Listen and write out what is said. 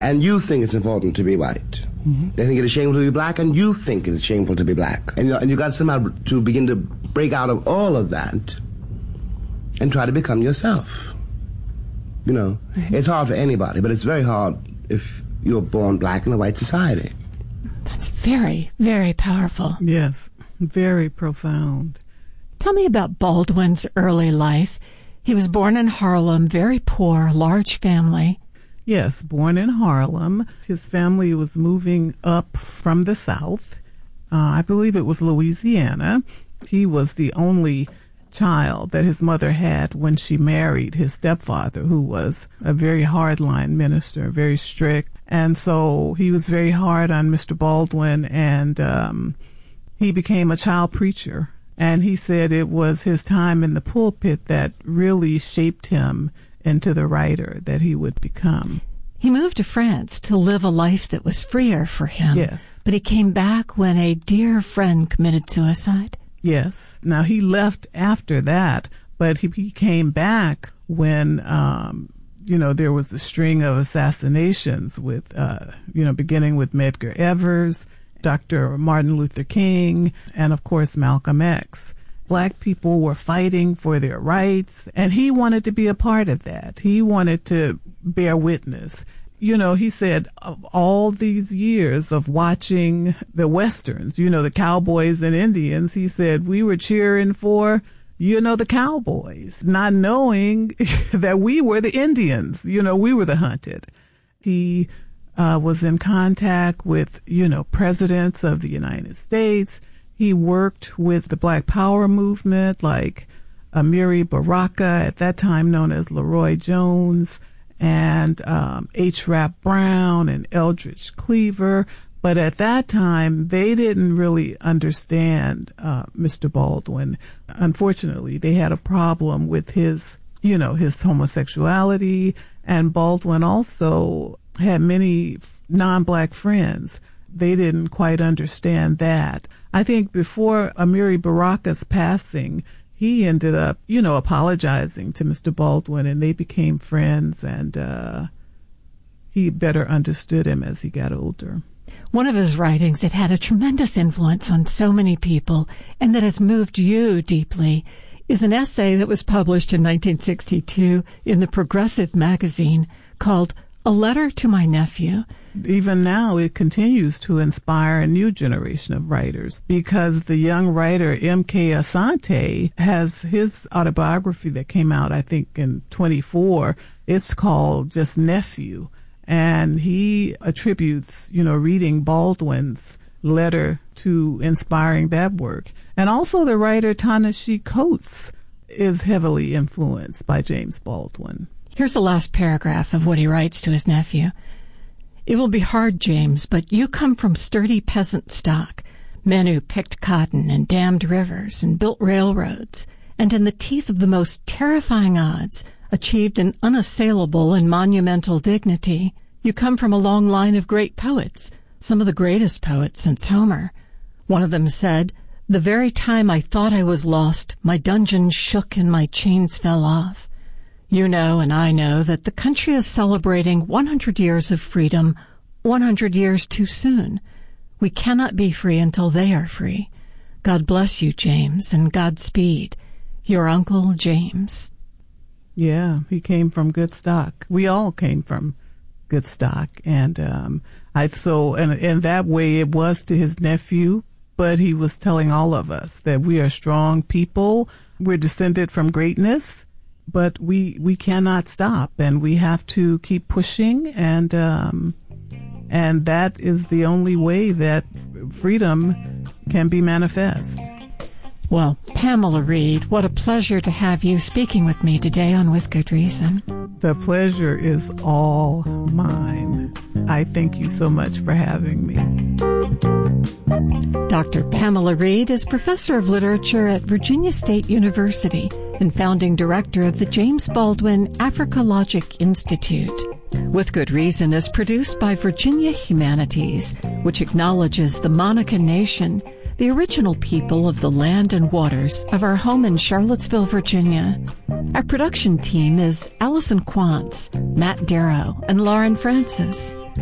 And you think it's important to be white. Mm-hmm. They think it is shameful to be black, and you think it is shameful to be black. And you got somehow to begin to break out of all of that and try to become yourself. You know, it's hard for anybody, but it's very hard if you're born black in a white society. That's very, very powerful. Yes, very profound. Tell me about Baldwin's early life. He was born in Harlem, very poor, large family. Yes, born in Harlem. His family was moving up from the South. I believe it was Louisiana. He was the only child that his mother had when she married his stepfather, who was a very hardline minister, very strict. And so he was very hard on Mr. Baldwin, and he became a child preacher. And he said it was his time in the pulpit that really shaped him into the writer that he would become. He moved to France to live a life that was freer for him. Yes. But he came back when a dear friend committed suicide. Yes. Now, he left after that, but he came back when, there was a string of assassinations with, beginning with Medgar Evers, Dr. Martin Luther King, and, of course, Malcolm X. Black people were fighting for their rights, and he wanted to be a part of that. He wanted to bear witness. You know, he said of all these years of watching the Westerns, the cowboys and Indians, he said we were cheering for, the cowboys, not knowing that we were the Indians. We were the hunted. He was in contact with, presidents of the United States. He worked with the Black Power movement like Amiri Baraka, at that time known as Leroy Jones, and H. Rap Brown and Eldridge Cleaver. But at that time, they didn't really understand Mr. Baldwin. Unfortunately, they had a problem with his homosexuality, and Baldwin also had many non-black friends. They didn't quite understand that. I think before Amiri Baraka's passing, he ended up, apologizing to Mr. Baldwin, and they became friends, and he better understood him as he got older. One of his writings that had a tremendous influence on so many people and that has moved you deeply is an essay that was published in 1962 in the Progressive magazine called A Letter to My Nephew. Even now, it continues to inspire a new generation of writers because the young writer M.K. Asante has his autobiography that came out, I think, in 24. It's called just Nephew. And he attributes, reading Baldwin's letter to inspiring that work. And also the writer Ta-Nehisi Coates is heavily influenced by James Baldwin. Here's the last paragraph of what he writes to his nephew. It will be hard, James, but you come from sturdy peasant stock, men who picked cotton and dammed rivers and built railroads, and in the teeth of the most terrifying odds, achieved an unassailable and monumental dignity. You come from a long line of great poets, some of the greatest poets since Homer. One of them said, "The very time I thought I was lost, my dungeon shook and my chains fell off." You know and I know that the country is celebrating 100 years of freedom, 100 years too soon. We cannot be free until they are free. God bless you, James, and Godspeed. Your Uncle James. Yeah, he came from good stock. We all came from good stock. And in that way it was to his nephew, but he was telling all of us that we are strong people. We're descended from greatness, but we cannot stop, and we have to keep pushing, and that is the only way that freedom can be manifest. Well, Pamela Reed, what a pleasure to have you speaking with me today on With Good Reason. The pleasure is all mine. I thank you so much for having me. Dr. Pamela Reed is professor of literature at Virginia State University and founding director of the James Baldwin Africologic Institute. With Good Reason is produced by Virginia Humanities, which acknowledges the Monaca Nation, the original people of the land and waters of our home in Charlottesville, Virginia. Our production team is Allison Quantz, Matt Darrow, and Lauren Francis.